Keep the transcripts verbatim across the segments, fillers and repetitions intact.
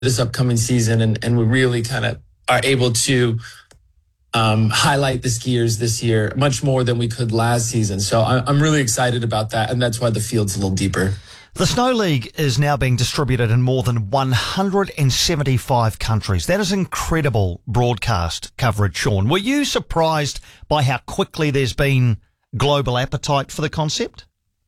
this upcoming season, and, and we really kind of are able to um, highlight the skiers this year much more than we could last season. So I, I'm really excited about that, and that's why the field's a little deeper. The Snow League is now being distributed in more than one hundred seventy-five countries. That is incredible broadcast coverage, Sean. Were you surprised by how quickly there's been global appetite for the concept?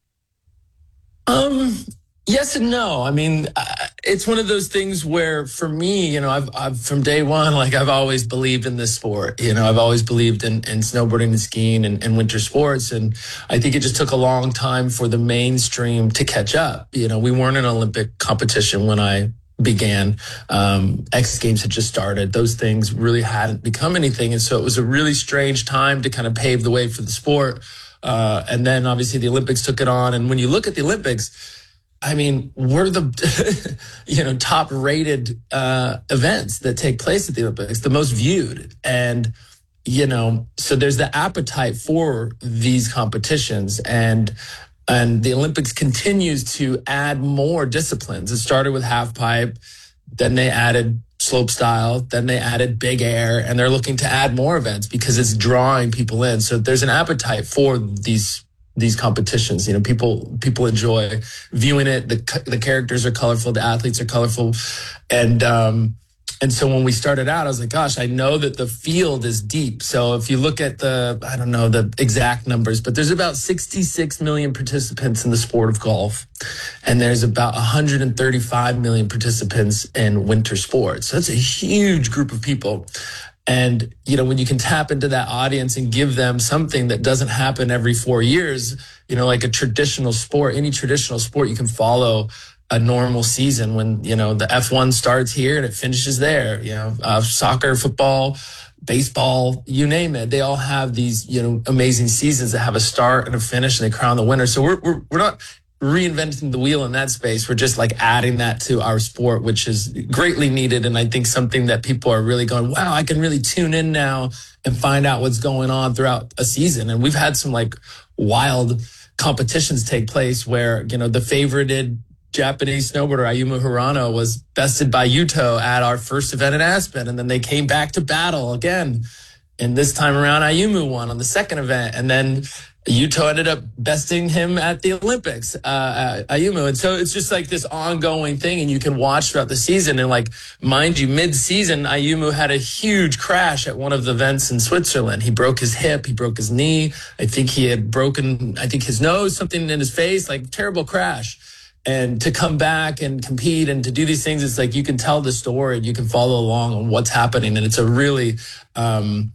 Um, yes and no. I mean, uh, it's one of those things where, for me, you know, I've, I've from day one, like I've always believed in this sport. You know, I've always believed in, in snowboarding and skiing and, and winter sports. And I think it just took a long time for the mainstream to catch up. You know, we weren't an Olympic competition when I began. Um, X Games had just started. Those things really hadn't become anything. And so it was a really strange time to kind of pave the way for the sport. Uh, and then obviously the Olympics took it on. And when you look at the Olympics, I mean, we're the, you know, top rated, uh, events that take place at the Olympics, the most viewed. And, you know, so there's the appetite for these competitions, and, and the Olympics continues to add more disciplines. It started with half pipe, then they added slope style, then they added big air, and they're looking to add more events because it's drawing people in. So there's an appetite for these these competitions. You know, people people enjoy viewing it. The the characters are colorful, the athletes are colorful, and um, and so when we started out, I was like, gosh, I know that the field is deep. So if you look at the, I don't know the exact numbers, but there's about sixty-six million participants in the sport of golf, and there's about one hundred thirty-five million participants in winter sports. So that's a huge group of people. And, you know, when you can tap into that audience and give them something that doesn't happen every four years, you know, like a traditional sport, any traditional sport, you can follow a normal season when, you know, the F one starts here and it finishes there, you know, uh, soccer, football, baseball, you name it. They all have these, you know, amazing seasons that have a start and a finish, and they crown the winner. So we're, we're, we're not reinventing the wheel in that space. We're just like adding that to our sport, which is greatly needed. And I think something that people are really going, wow, I can really tune in now and find out what's going on throughout a season. And we've had some like wild competitions take place where, you know, the favorited Japanese snowboarder Ayumu Hirano was bested by Yuto at our first event in Aspen. And then they came back to battle again. And this time around, Ayumu won on the second event. And then Yuto ended up besting him at the Olympics, uh, Ayumu. And so it's just like this ongoing thing, and you can watch throughout the season. And like, mind you, mid-season, Ayumu had a huge crash at one of the events in Switzerland. He broke his hip, he broke his knee. I think he had broken, I think his nose, something in his face, like terrible crash. And to come back and compete and to do these things, it's like you can tell the story and you can follow along on what's happening. And it's a really, um,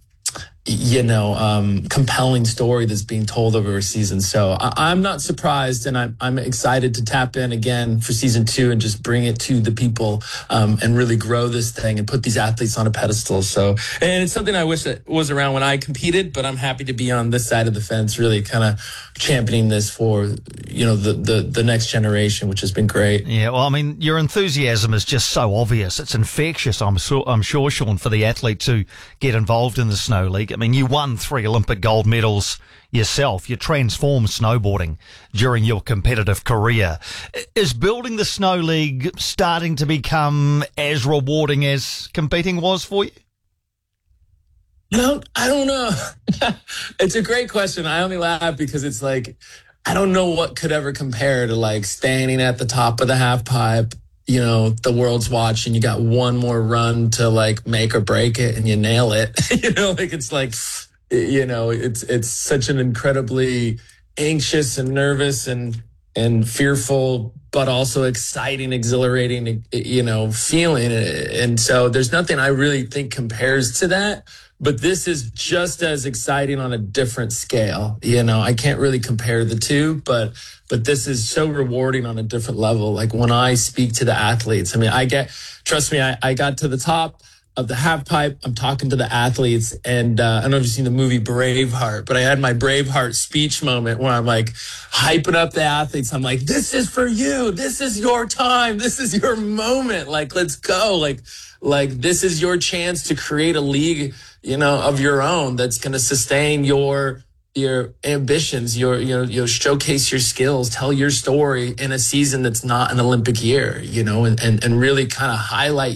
you know, um, compelling story that's being told over a season. So I, I'm not surprised, and I'm, I'm excited to tap in again for season two and just bring it to the people, um, and really grow this thing and put these athletes on a pedestal. So, and it's something I wish that was around when I competed, but I'm happy to be on this side of the fence, really kind of championing this for, you know, the, the, the next generation, which has been great. Yeah, well, I mean, your enthusiasm is just so obvious. It's infectious, I'm sure, I'm sure, Sean, for the athletes who get involved in the Snow League. I mean, you won three Olympic gold medals yourself. You transformed snowboarding during your competitive career. Is building the Snow League starting to become as rewarding as competing was for you? No, I don't know. It's a great question. I only laugh because it's like, I don't know what could ever compare to like standing at the top of the half pipe. You know, the world's watching, you got one more run to like make or break it and you nail it. You know, like it's like, you know, it's, it's such an incredibly anxious and nervous and, and fearful, but also exciting, exhilarating, you know, feeling. And so there's nothing I really think compares to that. But this is just as exciting on a different scale. You know, I can't really compare the two, but but this is so rewarding on a different level. Like when I speak to the athletes, I mean, I get, trust me, I, I got to the top of the half pipe. I'm talking to the athletes, and uh, I don't know if you've seen the movie Braveheart, but I had my Braveheart speech moment where I'm like hyping up the athletes. I'm like, this is for you. This is your time. This is your moment. Like, let's go. Like, like this is your chance to create a league, you know, of your own that's going to sustain your, your ambitions, your, you know, you know, showcase your skills, tell your story in a season that's not an Olympic year, you know, and, and, and really kind of highlight